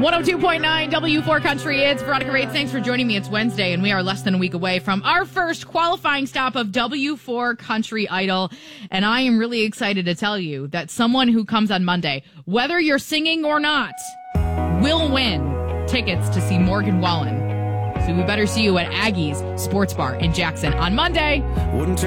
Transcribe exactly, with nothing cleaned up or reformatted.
one oh two point nine W four Country. It's Veronica Raids. Thanks for joining me. It's Wednesday, and we are less than a week away from our first qualifying stop of W four Country Idol. And I am really excited to tell you that someone who comes on Monday, whether you're singing or not, will win tickets to see Morgan Wallen. So we better see you at Aggie's Sports Bar in Jackson on Monday. Wouldn't